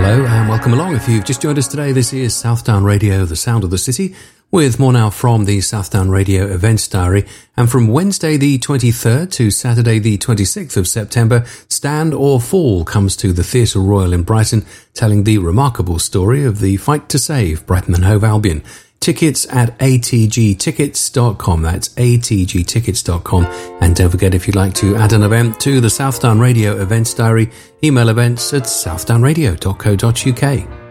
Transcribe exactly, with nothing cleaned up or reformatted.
Hello and welcome along. If you've just joined us today, this is Southdown Radio, the sound of the city, with more now from the Southdown Radio Events Diary. And from Wednesday the twenty-third to Saturday the twenty-sixth of September, Stand or Fall comes to the Theatre Royal in Brighton, telling the remarkable story of the fight to save Brighton and Hove Albion. Tickets at a t g tickets dot com. That's a t g tickets dot com. And don't forget, if you'd like to add an event to the Southdown Radio Events Diary, email events at southdown radio dot co dot uk.